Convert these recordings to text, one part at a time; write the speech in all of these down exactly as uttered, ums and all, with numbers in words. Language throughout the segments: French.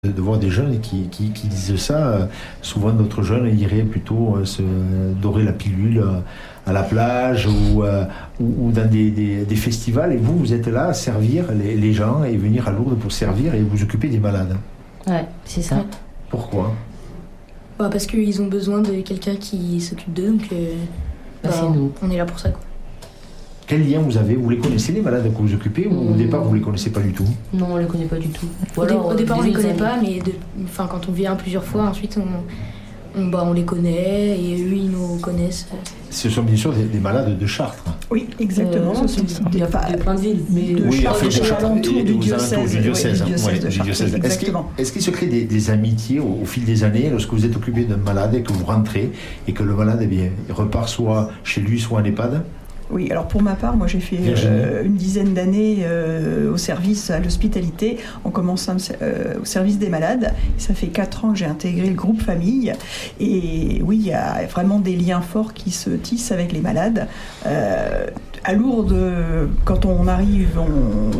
de voir des jeunes qui, qui, qui disent ça. Souvent, d'autres jeunes iraient plutôt se dorer la pilule à la plage ou, ou, ou dans des, des, des festivals. Et vous, vous êtes là à servir les, les gens et venir à Lourdes pour servir et vous occuper des malades. Ouais, c'est ça. Pourquoi ? Bah, parce qu'ils ont besoin de quelqu'un qui s'occupe d'eux, donc euh, bah, bah, c'est nous. On est là pour ça, quoi. Quel lien vous avez ? Vous les connaissez, les malades que vous occupez, ou mmh. au départ, vous les connaissez pas du tout ? Non, on les connaît pas du tout. Au, alors, dé- au départ, on les connaît amis. pas, mais de, enfin, quand on vient plusieurs fois, ensuite, on, on, bah, on les connaît et eux, ils nous connaissent. Ce sont bien sûr des, des malades de Chartres. Oui, exactement. Euh, ce sont des, des, de plein de villes, mais de oui, Chartres, en fait, de alentours du diocèse. Du diocèse, ouais, du diocèse ouais, de Chartres, diocèse. Est-ce qu'il, est-ce qu'il se crée des, des amitiés au, au fil des années, lorsque vous êtes occupé d'un malade et que vous rentrez, et que le malade, eh bien, il repart soit chez lui, soit en EHPAD ? Oui, alors pour ma part, moi j'ai fait euh, une dizaine d'années euh, au service à l'hospitalité, en commençant euh, au service des malades. Ça fait quatre ans que j'ai intégré le groupe famille. Et oui, il y a vraiment des liens forts qui se tissent avec les malades. Euh, à Lourdes, quand on arrive, on...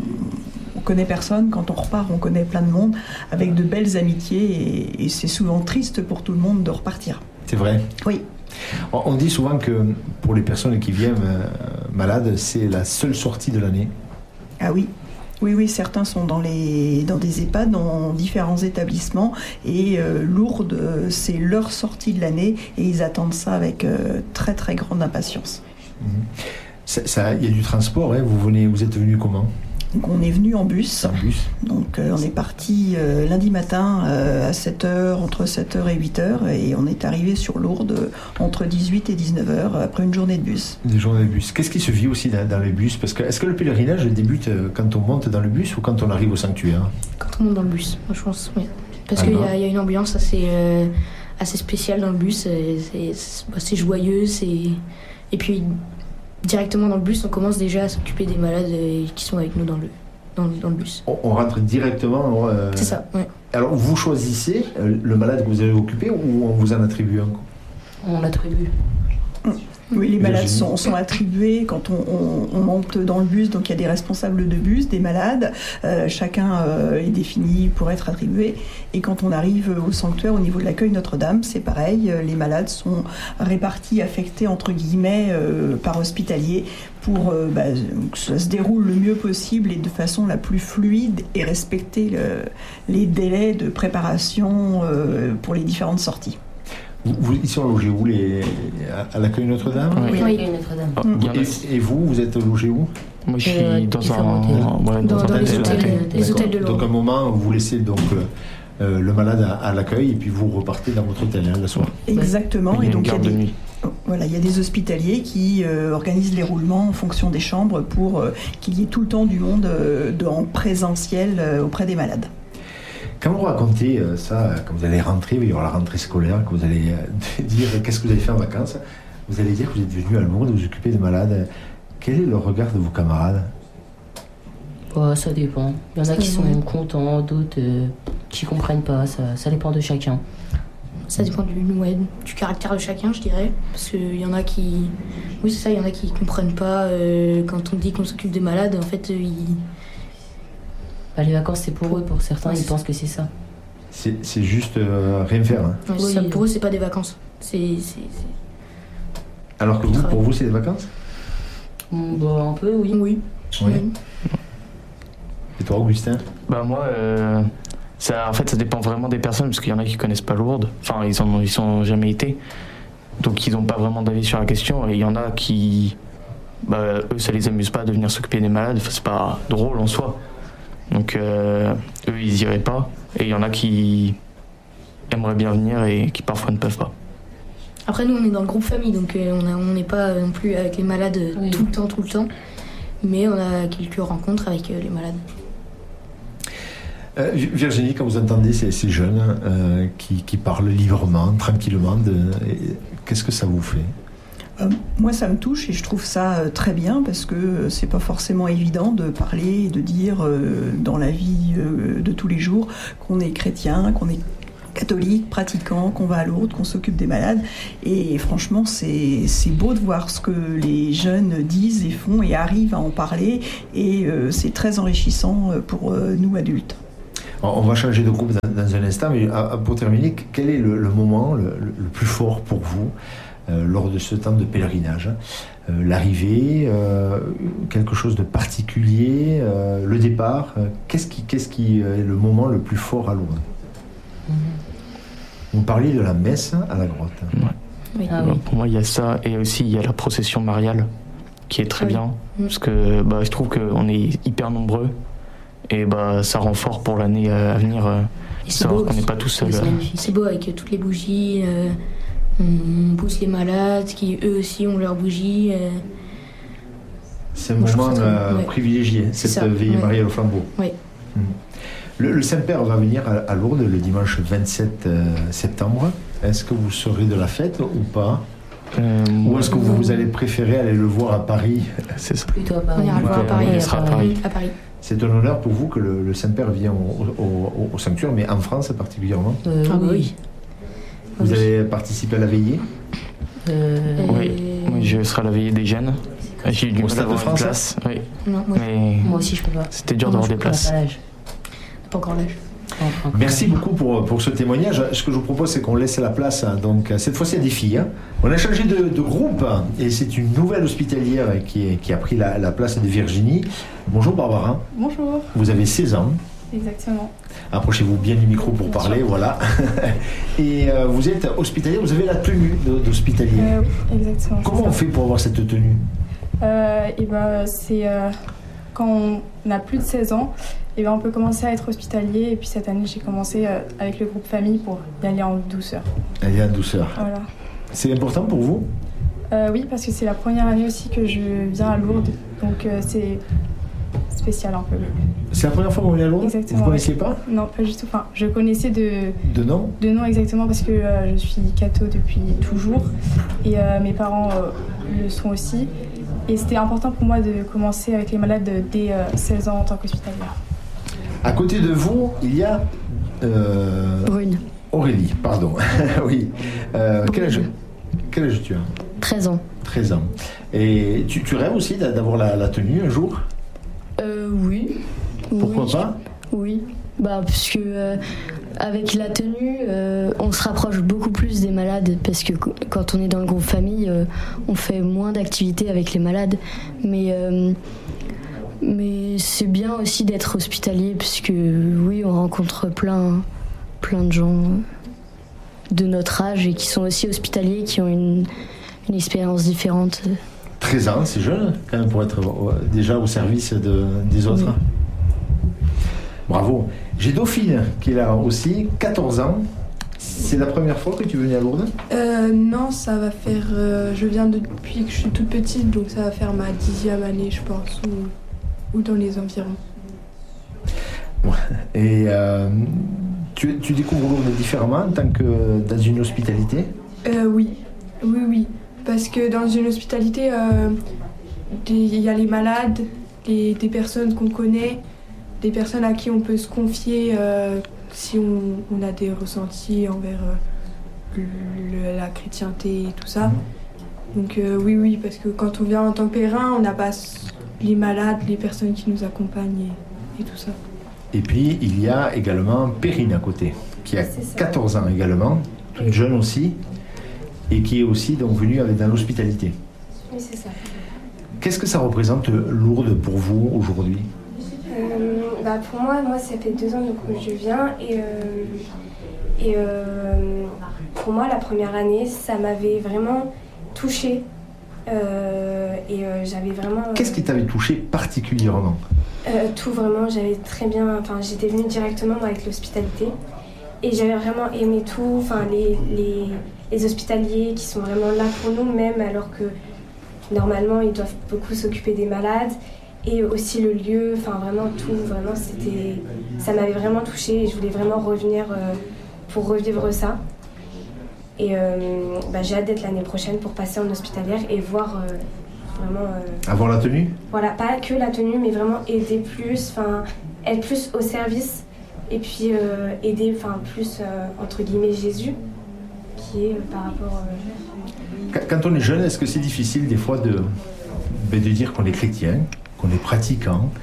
on connaît personne, quand on repart, on connaît plein de monde, avec de belles amitiés, et, et c'est souvent triste pour tout le monde de repartir. C'est vrai ? Oui. On dit souvent que pour les personnes qui viennent euh, malades, c'est la seule sortie de l'année. Ah oui. Oui, oui, certains sont dans, les, dans des EHPAD, dans différents établissements, et euh, Lourdes, c'est leur sortie de l'année, et ils attendent ça avec euh, très très grande impatience. Mmh. Ça, ça, il y a du transport, hein. vous, venez, vous êtes venu comment ? Donc on est venu en bus. En bus. Donc euh, on est parti euh, lundi matin euh, à sept heures, entre sept heures et huit heures, et on est arrivé sur Lourdes euh, entre dix-huit et dix-neuf heures après une journée de bus. Une journée de bus. Qu'est-ce qui se vit aussi dans, dans les bus ? Parce que est-ce que le pèlerinage débute quand on monte dans le bus ou quand on arrive au sanctuaire ? Quand on monte dans le bus, moi, je pense, oui. Parce ah qu'il y, y a une ambiance assez, euh, assez spéciale dans le bus. C'est, c'est, bah, c'est joyeux, c'est... et puis directement dans le bus, on commence déjà à s'occuper des malades qui sont avec nous dans le, dans, dans le bus. On, on rentre directement... Euh... C'est ça, oui. Alors, vous choisissez le malade que vous allez occuper ou on vous en attribue un ? On l'attribue. Oui, les malades sont, sont attribués quand on, on, on monte dans le bus, donc il y a des responsables de bus, des malades, euh, chacun euh, est défini pour être attribué. Et quand on arrive au sanctuaire, au niveau de l'accueil Notre-Dame, c'est pareil, les malades sont répartis, affectés entre guillemets euh, par hospitalier pour euh, bah, que ça se déroule le mieux possible et de façon la plus fluide et respecter le, les délais de préparation euh, pour les différentes sorties. Vous, vous, ils sont logés où les, à, à l'accueil Notre-Dame ? Oui, à l'accueil Notre-Dame. Oh, et, et vous, vous êtes logés où ? Moi, je suis euh, dans un... Ouais, dans, dans, dans un les hôtels, les hôtels de Lourdes. Donc, à un moment, vous laissez donc euh, le malade à, à l'accueil et puis vous repartez dans votre hôtel, hein, la soirée. Exactement. Il y a et donc, une garde il y a des... de nuit. Voilà, il y a des hospitaliers qui euh, organisent les roulements en fonction des chambres pour euh, qu'il y ait tout le temps du monde euh, de, en présentiel euh, auprès des malades. Quand vous racontez euh, ça, quand vous allez rentrer, il y aura la rentrée scolaire, que vous allez euh, dire qu'est-ce que vous avez fait en vacances, vous allez dire que vous êtes venu à Lourdes, vous occupez des malades. Quel est le regard de vos camarades ? Oh, ça dépend. Il y en a qui sont contents, d'autres euh, qui comprennent pas, ça, ça dépend de chacun. Ça dépend du, ouais, du caractère de chacun, je dirais. Parce qu'il y en a qui... Oui, c'est ça, il y en a qui comprennent pas euh, quand on dit qu'on s'occupe des malades, en fait, euh, ils... Bah, les vacances, c'est pour eux, pour certains, ouais, ils pensent que c'est ça. C'est, c'est juste euh, rien faire. Hein. Ouais, oui, ça, pour eux, c'est pas des vacances. C'est, c'est, c'est... Alors que vous, pour vous, c'est des vacances ? mmh, bah, un peu, oui. Oui. oui. oui. Et toi, Augustin ? Bah, moi, euh, ça, en fait, ça dépend vraiment des personnes, parce qu'il y en a qui connaissent pas Lourdes. Enfin, ils en ils sont jamais été. Donc, ils n'ont pas vraiment d'avis sur la question. Et il y en a qui... Bah, eux, ça les amuse pas de venir s'occuper des malades. Enfin, c'est pas drôle en soi. Donc euh, eux ils iraient pas et il y en a qui aimeraient bien venir et qui parfois ne peuvent pas. Après nous on est dans le groupe famille donc euh, on n'est pas non plus avec les malades oui. tout le temps tout le temps mais on a quelques rencontres avec euh, les malades. Euh, Virginie, quand vous entendez ces, ces jeunes euh, qui, qui parlent librement, tranquillement, de, qu'est-ce que ça vous fait ? Euh, moi, ça me touche et je trouve ça euh, très bien parce que euh, c'est pas forcément évident de parler et de dire euh, dans la vie euh, de tous les jours qu'on est chrétien, qu'on est catholique, pratiquant, qu'on va à Lourdes, qu'on s'occupe des malades. Et franchement, c'est, c'est beau de voir ce que les jeunes disent et font et arrivent à en parler. Et euh, c'est très enrichissant pour euh, nous adultes. On va changer de groupe dans, dans un instant, mais à, à, pour terminer, quel est le, le moment le, le, le plus fort pour vous euh, lors de ce temps de pèlerinage? euh, L'arrivée, euh, quelque chose de particulier, euh, le départ, euh, qu'est-ce qui, qu'est-ce qui est le moment le plus fort à Lourdes? mm-hmm. Vous parliez de la messe à la grotte. Ouais. Oui. Ah, bah, oui. Pour moi, il y a ça, et aussi il y a la procession mariale qui est très oui. bien, parce que bah, je trouve qu'on est hyper nombreux. Et bah, ça rend fort pour l'année à venir, euh, savoir qu'on n'est pas tout seul. C'est, c'est beau avec toutes les bougies, euh, on pousse les malades qui eux aussi ont leurs bougies. Euh. C'est un Moi, moment euh, ouais. privilégié, c'est cette ça. veillée ouais. mariale au flambeau. Oui. Mmh. Le, le Saint-Père va venir à, à Lourdes le dimanche vingt-sept septembre. Est-ce que vous serez de la fête ou pas? Euh, Ou est-ce que vous, vous allez préférer aller le voir à Paris? C'est ça. Plutôt à Paris. On ira le voir à Paris. On sera à Paris. À Paris. C'est un honneur pour vous que le, le Saint-Père vienne au, au, au sanctuaire, mais en France particulièrement. Euh, ah oui. Vous oui. avez participé à la veillée? euh, Oui, oui, je serai à la veillée des jeunes. J'ai eu du mal à avoir une place. Oui. Non, moi, mais moi aussi je peux pas. C'était dur d'avoir des places. Pas, pas encore l'âge. Merci beaucoup pour, pour ce témoignage. Ce que je vous propose, c'est qu'on laisse la place. Donc, cette fois-ci, à des filles. Hein. On a changé de, de groupe et c'est une nouvelle hospitalière qui, est, qui a pris la, la place de Virginie. Bonjour Barbara. Bonjour. Vous avez seize ans. Exactement. Approchez-vous bien du micro pour bien parler, sûr. Voilà. Et euh, vous êtes hospitalière, vous avez la tenue d'hospitalier. Euh, oui, exactement. Comment on fait pour avoir cette tenue? euh, et ben, c'est euh, quand on a plus de seize ans. Et ben on peut commencer à être hospitalier. Et puis cette année, j'ai commencé euh, avec le groupe famille pour y aller en douceur. Aller en douceur. Voilà. C'est important pour vous? euh, Oui, parce que c'est la première année aussi que je viens à Lourdes. Donc euh, c'est spécial un peu. C'est la première fois que vous venez à Lourdes? Exactement. Vous ne connaissiez pas? Non, pas du tout. Enfin, je connaissais de... De nom? De nom, exactement, parce que euh, je suis catho depuis toujours. Et euh, mes parents euh, le sont aussi. Et c'était important pour moi de commencer avec les malades dès euh, seize ans en tant qu'hospitalière. À côté de vous, il y a... Euh... Brune. Aurélie, pardon. Oui. Euh, quel âge, quel âge tu as? treize ans. treize ans. Et tu, tu rêves aussi d'avoir la, la tenue un jour? Euh, oui. Pourquoi oui. pas? Oui. Bah, parce que euh, avec la tenue, euh, on se rapproche beaucoup plus des malades. Parce que quand on est dans le groupe famille, euh, on fait moins d'activités avec les malades. Mais... Euh, Mais c'est bien aussi d'être hospitalier parce que oui, on rencontre plein, plein de gens de notre âge et qui sont aussi hospitaliers, qui ont une, une expérience différente. treize ans, c'est jeune quand même pour être déjà au service de, des autres. Oui. Bravo. J'ai Dauphine qui est là aussi, quatorze ans. C'est la première fois que tu venais à Lourdes? euh, Non, ça va faire... Euh, je viens depuis que je suis toute petite, donc ça va faire ma dixième année, je pense. Ou... ou dans les environs. Et euh, tu, tu découvres Lourdes différemment en tant que dans une hospitalité? euh, Oui, oui, oui. Parce que dans une hospitalité, il euh, y a les malades, les, des personnes qu'on connaît, des personnes à qui on peut se confier euh, si on, on a des ressentis envers euh, le, la chrétienté et tout ça. Donc euh, oui, oui, parce que quand on vient en tant que pèlerin, on n'a pas... les malades, les personnes qui nous accompagnent et, et tout ça. Et puis, il y a également Perrine à côté, qui a quatorze ans également, toute oui. jeune aussi, et qui est aussi donc venue avec dans l'hospitalité. Oui, c'est ça. Qu'est-ce que ça représente Lourdes pour vous aujourd'hui? euh, bah Pour moi, moi, ça fait deux ans donc, que je viens, et, euh, et euh, pour moi, la première année, ça m'avait vraiment touchée. Euh, et euh, j'avais vraiment... Euh, Qu'est-ce qui t'avait touché particulièrement? euh, Tout vraiment, j'avais très bien... Enfin, j'étais venue directement avec l'hospitalité et j'avais vraiment aimé tout, enfin, les, les, les hospitaliers qui sont vraiment là pour nous, même alors que normalement ils doivent beaucoup s'occuper des malades, et aussi le lieu, enfin vraiment tout, vraiment c'était... Ça m'avait vraiment touchée et je voulais vraiment revenir euh, pour revivre ça. Et euh, bah, j'ai hâte d'être l'année prochaine pour passer en hospitalière et voir euh, vraiment... Euh, avoir la tenue? Voilà, pas que la tenue, mais vraiment aider plus, enfin être plus au service et puis euh, aider enfin plus, euh, entre guillemets, Jésus, qui est euh, par rapport... Euh... Quand on est jeune, est-ce que c'est difficile des fois de, de dire qu'on est chrétien, qu'on est pratiquant,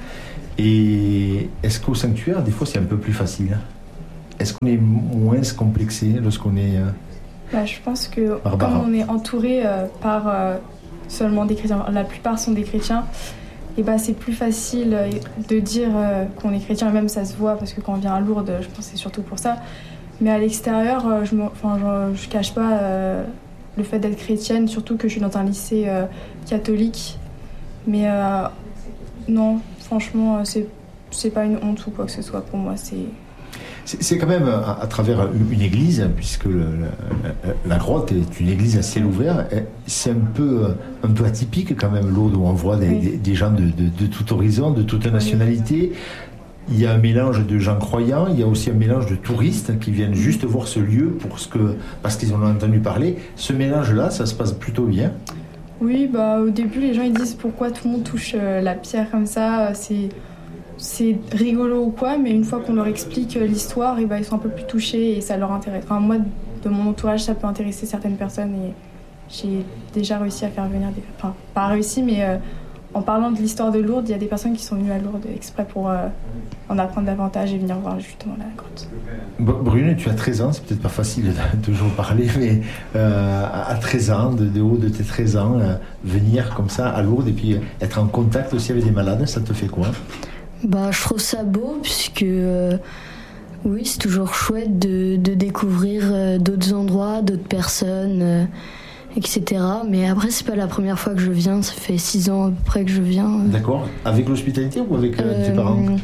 Et est-ce qu'au sanctuaire, des fois, c'est un peu plus facile? Est-ce qu'on est moins complexé lorsqu'on est... Euh... Bah, je pense que Barbara. Comme on est entouré euh, par euh, seulement des chrétiens, la plupart sont des chrétiens, et bah, c'est plus facile euh, de dire euh, qu'on est chrétien, et même ça se voit, parce que quand on vient à Lourdes, je pense que c'est surtout pour ça. Mais à l'extérieur, euh, je ne cache pas euh, le fait d'être chrétienne, surtout que je suis dans un lycée euh, catholique. Mais euh, non, franchement, c'est, c'est pas une honte ou quoi que ce soit pour moi. C'est... C'est, c'est quand même à, à travers une église, puisque le, la, la grotte est une église à ciel ouvert. C'est un peu, un peu atypique quand même, Lourdes, où on voit des, oui. des, des gens de, de, de tout horizon, de toute nationalité. Il y a un mélange de gens croyants, il y a aussi un mélange de touristes qui viennent juste voir ce lieu pour ce que, parce qu'ils en ont entendu parler. Ce mélange-là, ça se passe plutôt bien. Oui, bah, au début, les gens ils disent pourquoi tout le monde touche euh, la pierre comme ça. C'est... c'est rigolo ou quoi, mais une fois qu'on leur explique l'histoire, et bah, ils sont un peu plus touchés et ça leur intéresse. Enfin, moi, de mon entourage, ça peut intéresser certaines personnes et j'ai déjà réussi à faire venir des... Enfin, pas réussi, mais euh, en parlant de l'histoire de Lourdes, il y a des personnes qui sont venues à Lourdes exprès pour euh, en apprendre davantage et venir voir justement la grotte. Brune, tu as treize ans, c'est peut-être pas facile de toujours parler, mais euh, à treize ans, de, de haut de tes treize ans, euh, venir comme ça à Lourdes et puis être en contact aussi avec des malades, ça te fait quoi ? Bah, je trouve ça beau, puisque euh, oui, c'est toujours chouette de, de découvrir euh, d'autres endroits, d'autres personnes, euh, et cetera. Mais après, c'est pas la première fois que je viens, ça fait six ans à peu près que je viens. D'accord. Avec l'hospitalité ou avec euh, euh, tes parents? Ou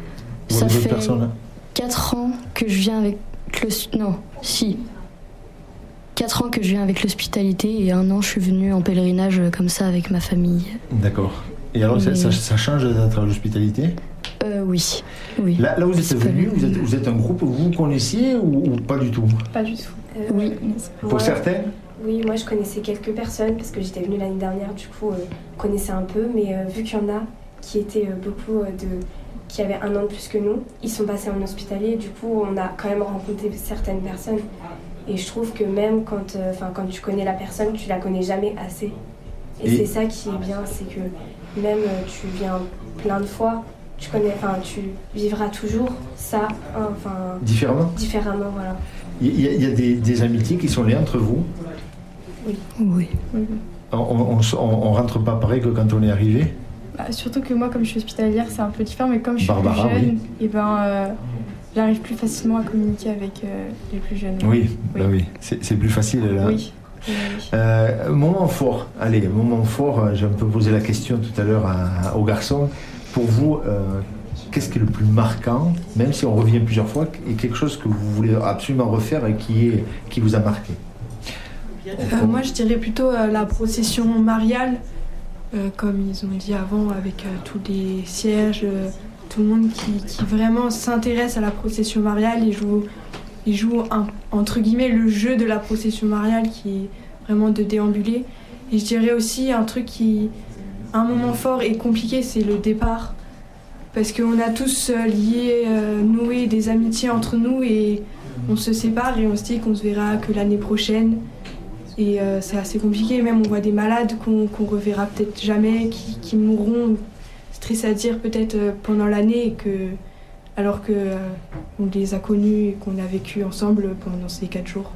ça avec fait d'autres personnes? quatre ans que je viens avec le... Non, si. quatre ans que je viens avec l'hospitalité et un an, je suis venue en pèlerinage euh, comme ça avec ma famille. D'accord. Et alors, Mais... ça, ça change d'être à l'hospitalité? euh, Oui. oui. Là, là, vous êtes venu, vous êtes, vous êtes un groupe que vous connaissiez ou, ou pas du tout? Pas du tout. Euh, oui. Pour moi, certains? Oui, moi je connaissais quelques personnes parce que j'étais venue l'année dernière, du coup, euh, je connaissais un peu, mais euh, vu qu'il y en a qui étaient euh, beaucoup euh, de. qui avaient un an de plus que nous, ils sont passés en hospitalier, du coup, on a quand même rencontré certaines personnes. Et je trouve que même quand, euh, quand tu connais la personne, tu la connais jamais assez. Et, Et... c'est ça qui est bien, c'est que même euh, tu viens plein de fois, tu connais, enfin tu vivras toujours ça, enfin différemment. Différemment, voilà. Il y a, il y a des, des amitiés qui sont liées entre vous. Oui. Oui. oui. On, on, on, on rentre pas pareil que quand on est arrivé. Bah, surtout que moi, comme je suis hospitalière, c'est un peu différent, mais comme je suis Barbara, plus jeune, oui. et ben euh, j'arrive plus facilement à communiquer avec euh, les plus jeunes. Oui, oui. Bah oui. C'est, c'est plus facile là. Oui. Oui. Euh, moment fort, allez, moment fort, j'ai un peu posé la question tout à l'heure à, aux garçons. Pour vous, euh, qu'est-ce qui est le plus marquant, même si on revient plusieurs fois, et quelque chose que vous voulez absolument refaire et qui, est, qui vous a marqué? euh, Moi, je dirais plutôt euh, la procession mariale, euh, comme ils ont dit avant, avec euh, tous les cierges, euh, tout le monde qui, qui vraiment s'intéresse à la procession mariale et joue... Il joue un, entre guillemets le jeu de la procession mariale qui est vraiment de déambuler. Et je dirais aussi un truc qui, un moment fort et compliqué, c'est le départ. Parce qu'on a tous euh, lié, euh, noué des amitiés entre nous et on se sépare et on se dit qu'on se verra que l'année prochaine. Et euh, c'est assez compliqué, même on voit des malades qu'on, qu'on reverra peut-être jamais, qui, qui mourront, c'est triste à dire peut-être euh, pendant l'année et que... alors qu'on euh, les a connus et qu'on a vécu ensemble pendant ces quatre jours.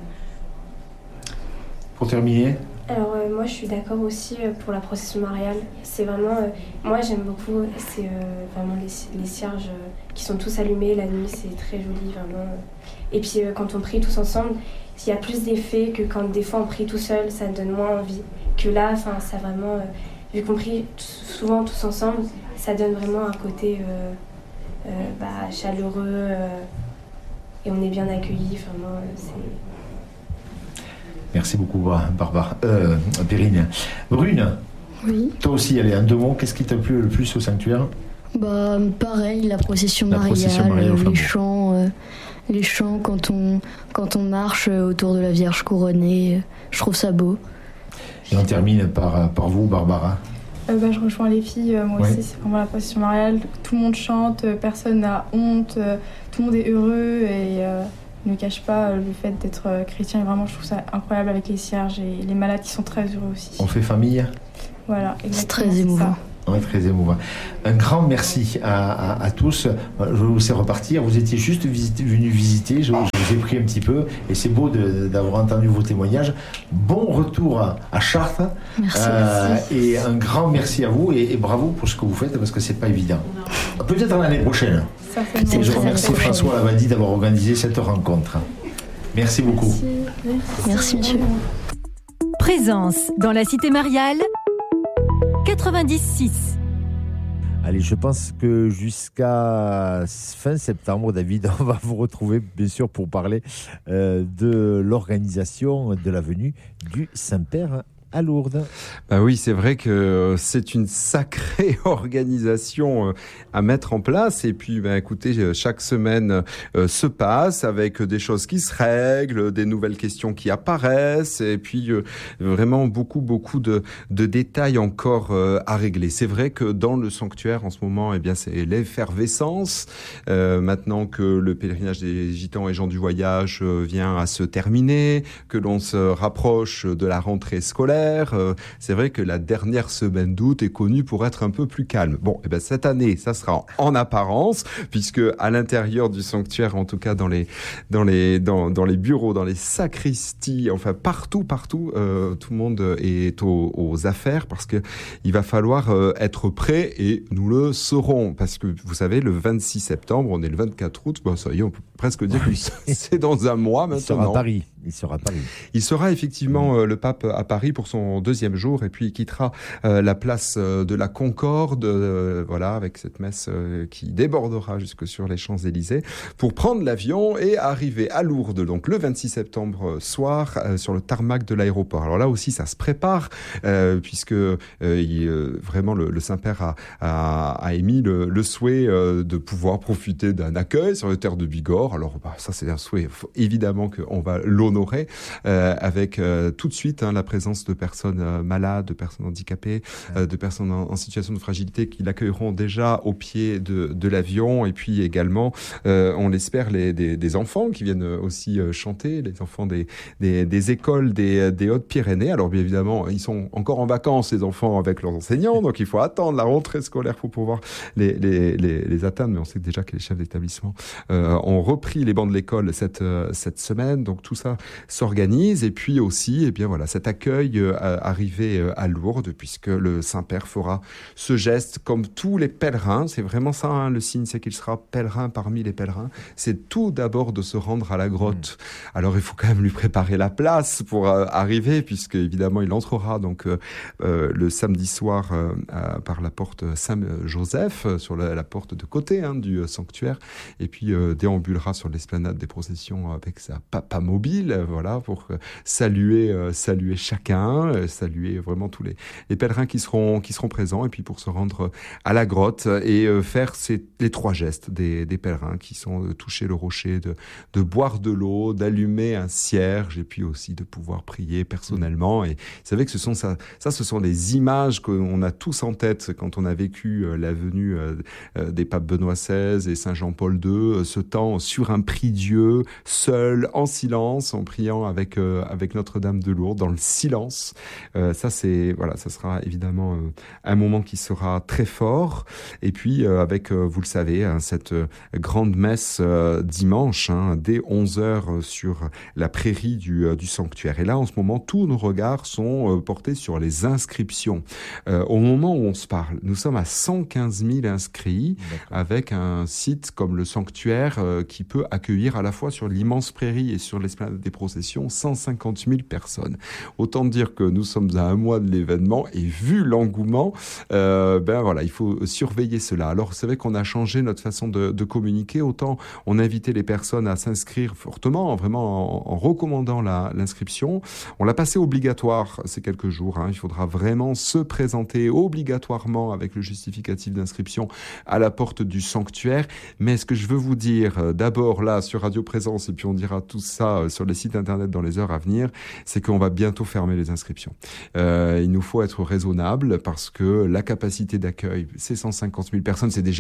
Pour terminer? Alors euh, moi je suis d'accord aussi euh, pour la procession mariale. C'est vraiment, euh, moi j'aime beaucoup, c'est euh, vraiment les, les cierges euh, qui sont tous allumés la nuit, c'est très joli vraiment. Et puis euh, quand on prie tous ensemble, il y a plus d'effet que quand des fois on prie tout seul, ça donne moins envie. Que là, enfin ça vraiment, euh, vu qu'on prie t- souvent tous ensemble, ça donne vraiment un côté... Euh, Euh, bah, chaleureux euh, et on est bien accueillis. Vraiment, euh, c'est... Merci beaucoup, Barbara. Euh, Perrine. Brune, oui. Toi aussi, allez, en deux mots, qu'est-ce qui t'a plu le plus au sanctuaire? Bah, pareil, la procession la mariale, procession mariale les chants, euh, les chants quand on, quand on marche autour de la Vierge couronnée, je trouve ça beau. Et on termine par, par vous, Barbara. Euh, bah, je rejoins les filles, euh, moi ouais. aussi c'est vraiment la procession mariale, tout le monde chante, euh, personne n'a honte, euh, tout le monde est heureux et euh, ne cache pas euh, le fait d'être euh, chrétien. Et vraiment je trouve ça incroyable avec les cierges et les malades qui sont très heureux aussi. On fait famille. Voilà, exactement. C'est très émouvant. Ouais, très émouvant. Un grand merci à, à, à tous. Je vous laisse repartir. Vous étiez juste visiter, venus visiter. Je, je vous ai pris un petit peu et c'est beau de, d'avoir entendu vos témoignages. Bon retour à, à Chartres. Merci, euh, merci. Et un grand merci à vous et, et bravo pour ce que vous faites parce que c'est pas évident. Peut-être l'année prochaine. Certainement. Et je remercie François Lavadi d'avoir organisé cette rencontre. Merci beaucoup. Merci, Merci, monsieur. Présence dans la cité mariale quatre-vingt-dix six. Allez, je pense que jusqu'à fin septembre, David, on va vous retrouver bien sûr pour parler euh, de l'organisation de la venue du Saint-Père à Lourdes. Bah oui, c'est vrai que c'est une sacrée organisation à mettre en place. Et puis, bah, écoutez, chaque semaine euh, se passe avec des choses qui se règlent, des nouvelles questions qui apparaissent, et puis euh, vraiment beaucoup, beaucoup de, de détails encore euh, à régler. C'est vrai que dans le sanctuaire, en ce moment, eh bien, c'est l'effervescence. Euh, maintenant que le pèlerinage des Gitans et gens du voyage euh, vient à se terminer, que l'on se rapproche de la rentrée scolaire, c'est vrai que la dernière semaine d'août est connue pour être un peu plus calme. Bon, et ben cette année, ça sera en, en apparence, puisque à l'intérieur du sanctuaire, en tout cas dans les dans les dans dans les bureaux, dans les sacristies, enfin partout partout, euh, tout le monde est aux, aux affaires parce que il va falloir euh, être prêt et nous le serons parce que vous savez, le vingt-six septembre, on est le vingt-quatre août, bon ça y est, on peut presque dire que c'est dans un mois maintenant. Il sera à Paris. Il sera à Paris. Il sera effectivement euh, le pape à Paris pour son deuxième jour et puis il quittera euh, la place euh, de la Concorde, euh, voilà, avec cette messe euh, qui débordera jusque sur les Champs-Élysées pour prendre l'avion et arriver à Lourdes, donc le vingt-six septembre soir euh, sur le tarmac de l'aéroport. Alors là aussi, ça se prépare euh, puisque euh, il, euh, vraiment le, le Saint-Père a, a, a émis le, le souhait euh, de pouvoir profiter d'un accueil sur les terres de Bigorre. Alors bah, ça, c'est un souhait évidemment qu'on va l'honorer euh, avec euh, tout de suite hein, la présence de personnes euh, malades, de personnes handicapées, euh, de personnes en, en situation de fragilité qui l'accueilleront déjà au pied de, de l'avion et puis également, euh, on l'espère, les, des, des enfants qui viennent aussi euh, chanter, les enfants des, des, des écoles des, des Hautes-Pyrénées. Alors bien évidemment, ils sont encore en vacances, les enfants, avec leurs enseignants, donc il faut attendre la rentrée scolaire pour pouvoir les, les, les, les atteindre, mais on sait déjà que les chefs d'établissement euh, ont repris les bancs de l'école cette, euh, cette semaine, donc tout ça s'organise. Et puis aussi, eh bien voilà, cet accueil euh, arrivé euh, à Lourdes, puisque le Saint-Père fera ce geste comme tous les pèlerins. C'est vraiment ça, hein, le signe, c'est qu'il sera pèlerin parmi les pèlerins. C'est tout d'abord de se rendre à la grotte. Mmh. Alors il faut quand même lui préparer la place pour euh, arriver, puisque évidemment il entrera donc euh, euh, le samedi soir euh, à, par la porte Saint-Joseph, euh, sur la, la porte de côté hein, du euh, sanctuaire, et puis euh, déambulera sur l'esplanade des processions avec sa papa mobile, euh, voilà, pour euh, saluer, euh, saluer chacun, euh, saluer vraiment tous les, les pèlerins qui seront, qui seront présents, et puis pour se rendre à la grotte et euh, faire ces, les trois gestes des, des pèlerins qui sont de toucher le rocher, de, de boire de l'eau, d'allumer un cierge, et puis aussi de pouvoir prier personnellement. Et vous savez que ce sont ça, ça ce sont des images qu'on a tous en tête quand on a vécu euh, la venue euh, euh, des papes Benoît seize et Saint Jean-Paul deux, euh, ce temps sur un prie-dieu, seul, en silence, en priant avec euh, avec Notre-Dame de Lourdes, dans le silence. Euh, ça c'est voilà, ça sera évidemment euh, un moment qui sera très fort. Et puis euh, avec, euh, vous le savez, hein, cette euh, grande messe euh, dimanche, hein, dès onze heures euh, sur la prairie du euh, du sanctuaire. Et là, en ce moment, tous nos regards sont euh, portés sur les inscriptions. Euh, au moment où on se parle, nous sommes à cent quinze mille inscrits. D'accord. Avec un site comme le sanctuaire euh, qui peut accueillir à la fois sur l'immense prairie et sur l'esplanade des processions cent cinquante mille personnes. Autant dire que nous sommes à un mois de l'événement et vu l'engouement, euh, ben voilà, il faut surveiller cela. Alors c'est vrai qu'on a changé notre façon de, de communiquer. Autant on invitait les personnes à s'inscrire fortement, vraiment en, en recommandant la, l'inscription. On l'a passé obligatoire ces quelques jours. Hein. Il faudra vraiment se présenter obligatoirement avec le justificatif d'inscription à la porte du sanctuaire. Mais ce que je veux vous dire, euh, d'abord là sur Radio Présence, et puis on dira tout ça euh, sur les sites internet dans les heures à venir, c'est qu'on va bientôt fermer les inscriptions. Euh, il nous faut être raisonnable parce que la capacité d'accueil, c'est cent cinquante mille personnes, c'est déjà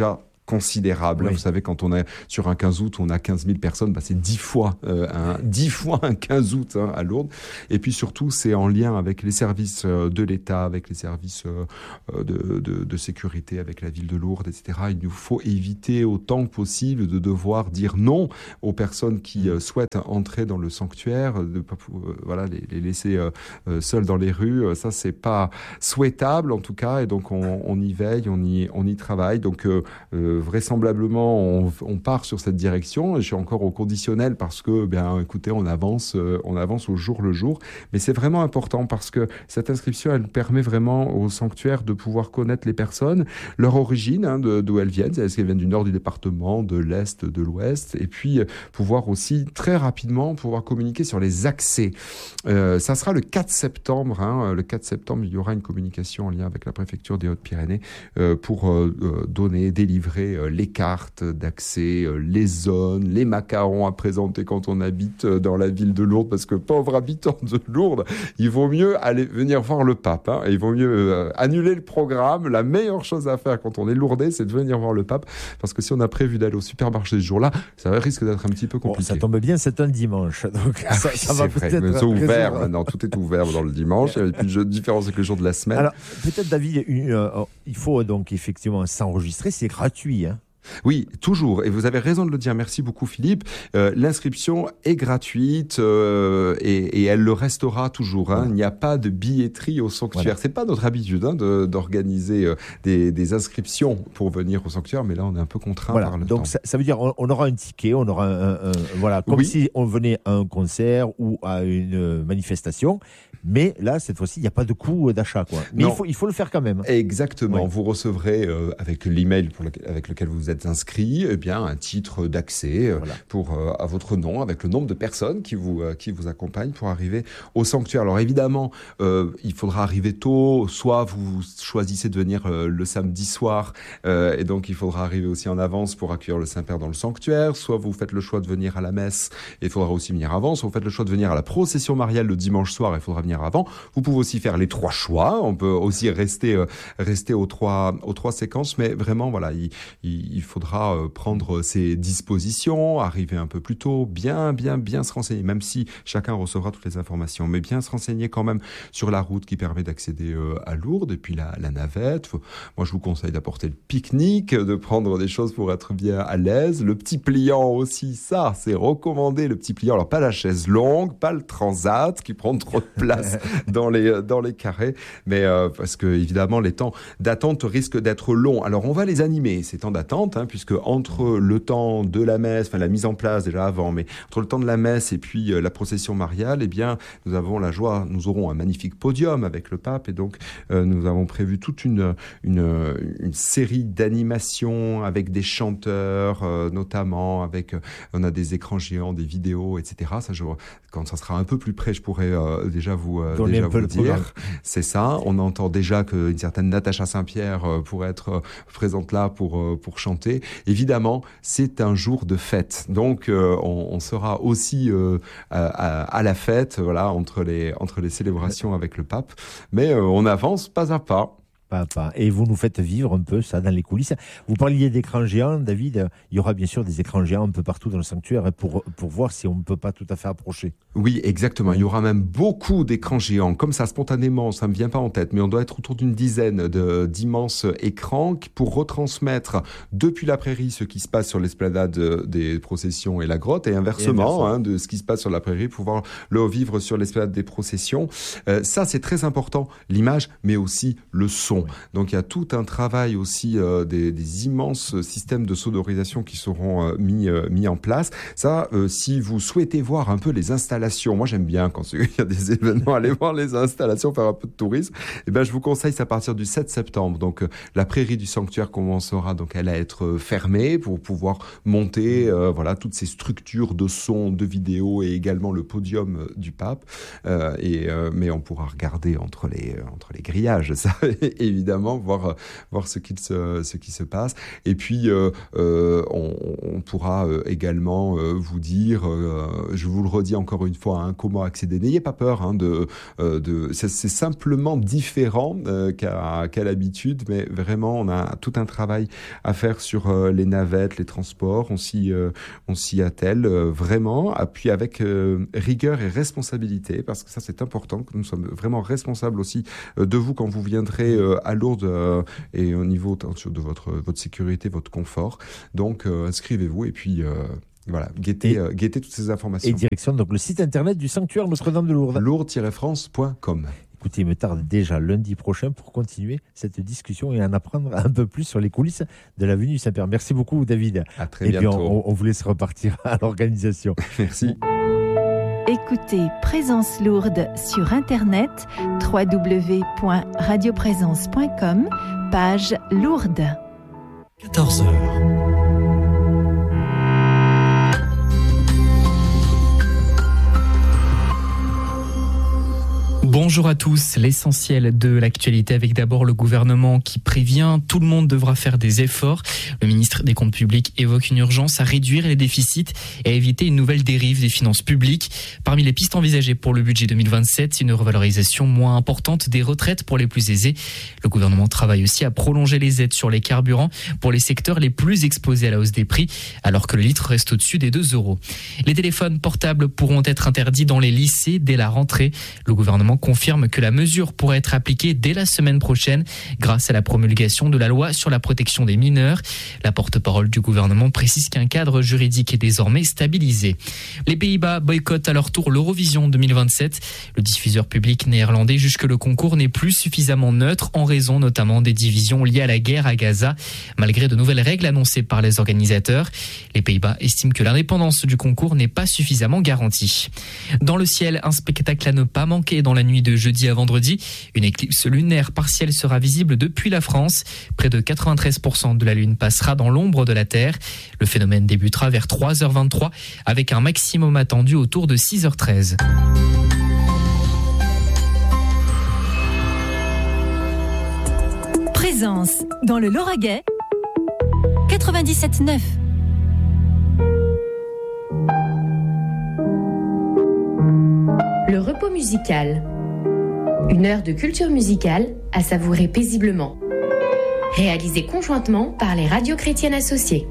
considérable. Oui. Vous savez, quand on est sur un quinze août, on a quinze mille personnes, bah, c'est dix fois, euh, un, dix fois un quinze août hein, à Lourdes. Et puis surtout, c'est en lien avec les services de l'État, avec les services euh, de, de, de sécurité, avec la ville de Lourdes, et cetera. Il nous faut éviter autant que possible de devoir dire non aux personnes qui euh, souhaitent entrer dans le sanctuaire, de pas euh, voilà, les, les laisser euh, euh, seuls dans les rues. Ça, c'est pas souhaitable en tout cas. Et donc, on, on y veille, on y, on y travaille. Donc, euh, euh, vraisemblablement, on, on part sur cette direction. Je suis encore au conditionnel parce que, bien, écoutez, on avance, euh, on avance au jour le jour. Mais c'est vraiment important parce que cette inscription, elle permet vraiment au sanctuaire de pouvoir connaître les personnes, leur origine, hein, de, d'où elles viennent. Est-ce qu'elles viennent du nord du département, de l'est, de l'ouest, et puis euh, pouvoir aussi très rapidement pouvoir communiquer sur les accès. Euh, ça sera le quatre septembre. Hein, le quatre septembre, il y aura une communication en lien avec la préfecture des Hautes-Pyrénées euh, pour euh, donner, délivrer les cartes d'accès, les zones, les macarons à présenter quand on habite dans la ville de Lourdes, parce que pauvres habitants de Lourdes, il vaut mieux aller venir voir le pape. Hein, et il vaut mieux euh, annuler le programme. La meilleure chose à faire quand on est lourdais, c'est de venir voir le pape, parce que si on a prévu d'aller au supermarché ce jour-là, ça risque d'être un petit peu compliqué. Bon, ça tombe bien, c'est un dimanche. Donc ah ça, oui, ça va vrai, peut-être c'est ouvert résoudre. maintenant. Tout est ouvert dans le dimanche. Il y a plus de différence avec le jour de la semaine. Alors, peut-être, David, une, euh, il faut donc effectivement s'enregistrer. C'est gratuit, hein. Oui, toujours. Et vous avez raison de le dire. Merci beaucoup, Philippe. Euh, l'inscription est gratuite euh, et, et elle le restera toujours. Hein. Voilà. Il n'y a pas de billetterie au sanctuaire. Voilà. C'est pas notre habitude hein, de, d'organiser euh, des, des inscriptions pour venir au sanctuaire, mais là, on est un peu contraint voilà. par le Donc, temps. Ça, ça veut dire on, on aura un ticket, on aura un, un, un voilà, comme oui. si on venait à un concert ou à une manifestation. Mais là, cette fois-ci, il n'y a pas de coût d'achat, quoi. Mais il faut, il faut le faire quand même. Exactement. Oui. Vous recevrez euh, avec l'email pour le, avec lequel vous êtes inscrit, eh bien un titre d'accès euh, voilà. pour euh, à votre nom, avec le nombre de personnes qui vous euh, qui vous accompagnent pour arriver au sanctuaire. Alors évidemment, euh, il faudra arriver tôt. Soit vous choisissez de venir euh, le samedi soir, euh, et donc il faudra arriver aussi en avance pour accueillir le Saint-Père dans le sanctuaire. Soit vous faites le choix de venir à la messe, et il faudra aussi venir avant. Soit vous faites le choix de venir à la procession mariale le dimanche soir, et il faudra venir avant. Vous pouvez aussi faire les trois choix. On peut aussi rester euh, rester aux trois aux trois séquences, mais vraiment voilà, il, il, il faudra euh, prendre ses dispositions, arriver un peu plus tôt, bien bien bien se renseigner, même si chacun recevra toutes les informations, mais bien se renseigner quand même sur la route qui permet d'accéder euh, à Lourdes, et puis la, la navette. Faut, moi, je vous conseille d'apporter le pique-nique, de prendre des choses pour être bien à l'aise. Le petit pliant aussi, ça, c'est recommandé, le petit pliant. Alors pas la chaise longue, pas le transat qui prend trop de place dans les dans les carrés, mais euh, parce que évidemment les temps d'attente risquent d'être longs. Alors on va les animer ces temps d'attente, hein, puisque entre le temps de la messe, enfin la mise en place déjà avant, mais entre le temps de la messe et puis euh, la procession mariale, eh bien nous avons la joie, nous aurons un magnifique podium avec le pape, et donc euh, nous avons prévu toute une une, une série d'animations avec des chanteurs, euh, notamment avec euh, on a des écrans géants, des vidéos, et cetera. Ça, je, quand ça sera un peu plus près, je pourrais euh, déjà vous euh, déjà vous le dire. C'est ça. On entend déjà qu'une certaine Natacha Saint-Pierre euh, pourrait être euh, présente là pour euh, pour chanter. Évidemment, c'est un jour de fête, donc euh, on, on sera aussi euh, à, à, à la fête, voilà, entre les entre les célébrations avec le pape. Mais euh, on avance pas à pas. Pas, pas. Et vous nous faites vivre un peu ça dans les coulisses. Vous parliez d'écrans géants, David. Il y aura bien sûr des écrans géants un peu partout dans le sanctuaire pour, pour voir si on ne peut pas tout à fait approcher. Oui, exactement. Il y aura même beaucoup d'écrans géants. Comme ça, spontanément, ça ne me vient pas en tête, mais on doit être autour d'une dizaine de, d'immenses écrans pour retransmettre depuis la prairie ce qui se passe sur l'esplanade des processions et la grotte, et inversement, et inversement. Hein, de ce qui se passe sur la prairie pour pouvoir le vivre sur l'esplanade des processions. Euh, ça, c'est très important, l'image, mais aussi le son. Donc il y a tout un travail aussi euh, des, des immenses systèmes de sonorisation qui seront euh, mis euh, mis en place. Ça, euh, si vous souhaitez voir un peu les installations, moi j'aime bien quand il y a des événements, aller voir les installations, faire un peu de tourisme. Et ben je vous conseille, c'est à partir du sept septembre. Donc euh, la prairie du sanctuaire commencera donc elle à être fermée pour pouvoir monter euh, voilà toutes ces structures de son, de vidéo, et également le podium du pape. Euh, et euh, mais on pourra regarder entre les entre les grillages, ça. Évidemment. évidemment, voir, voir ce, qu'il se, ce qui se passe. Et puis, euh, euh, on, on pourra euh, également euh, vous dire, euh, je vous le redis encore une fois, hein, comment accéder. N'ayez pas peur, hein, de, euh, de, c'est, c'est simplement différent euh, qu'à, qu'à l'habitude, mais vraiment, on a tout un travail à faire sur euh, les navettes, les transports. On s'y, euh, on s'y attelle euh, vraiment, puis avec euh, rigueur et responsabilité, parce que ça, c'est important, que nous sommes vraiment responsables aussi euh, de vous quand vous viendrez euh, à Lourdes euh, et au niveau de votre, votre sécurité, votre confort. Donc, euh, inscrivez-vous et puis... Euh, Voilà, guettez, euh, guettez toutes ces informations. Et direction donc le site internet du sanctuaire Notre-Dame de Lourdes. lourdes tiret france point com. Écoutez, il me tarde déjà lundi prochain pour continuer cette discussion et en apprendre un peu plus sur les coulisses de la venue du Saint-Père. Merci beaucoup, David. À très et bientôt. Et puis on, on vous laisse repartir à l'organisation. Merci. Écoutez Présence Lourdes sur internet w w w point radio présence point com, page Lourdes. quatorze heures. Bonjour à tous, l'essentiel de l'actualité avec d'abord le gouvernement qui prévient, tout le monde devra faire des efforts. Le ministre des Comptes publics évoque une urgence à réduire les déficits et à éviter une nouvelle dérive des finances publiques. Parmi les pistes envisagées pour le budget deux mille vingt-sept, une revalorisation moins importante des retraites pour les plus aisés. Le gouvernement travaille aussi à prolonger les aides sur les carburants pour les secteurs les plus exposés à la hausse des prix, alors que le litre reste au-dessus des deux euros. Les téléphones portables pourront être interdits dans les lycées dès la rentrée. Le gouvernement confirme que la mesure pourrait être appliquée dès la semaine prochaine grâce à la promulgation de la loi sur la protection des mineurs. La porte-parole du gouvernement précise qu'un cadre juridique est désormais stabilisé. Les Pays-Bas boycottent à leur tour l'Eurovision deux mille vingt-sept. Le diffuseur public néerlandais juge que le concours n'est plus suffisamment neutre en raison notamment des divisions liées à la guerre à Gaza, malgré de nouvelles règles annoncées par les organisateurs. Les Pays-Bas estiment que l'indépendance du concours n'est pas suffisamment garantie. Dans le ciel, un spectacle à ne pas manquer dans la nuit de jeudi à vendredi. Une éclipse lunaire partielle sera visible depuis la France. Près de quatre-vingt-treize pour cent de la Lune passera dans l'ombre de la Terre. Le phénomène débutera vers trois heures vingt-trois avec un maximum attendu autour de six heures treize. Présence dans le Lauragais quatre-vingt-dix-sept neuf. Le repos musical. Une heure de culture musicale à savourer paisiblement. Réalisée conjointement par les radios chrétiennes associées.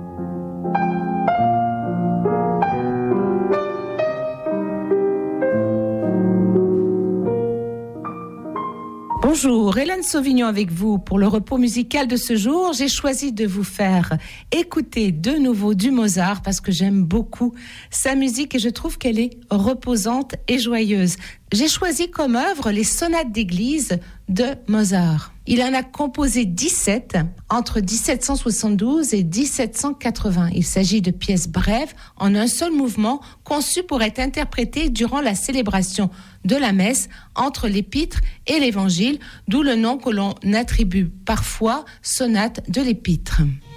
Bonjour, Hélène Sauvignon avec vous pour le repos musical de ce jour. J'ai choisi de vous faire écouter de nouveau du Mozart parce que j'aime beaucoup sa musique et je trouve qu'elle est reposante et joyeuse. J'ai choisi comme œuvre les sonates d'église de Mozart. Il en a composé dix-sept entre dix-sept cent soixante-douze et dix-sept cent quatre-vingts. Il s'agit de pièces brèves en un seul mouvement conçues pour être interprétées durant la célébration de la messe entre l'épître et l'évangile, d'où le nom que l'on attribue parfois sonate de l'épître.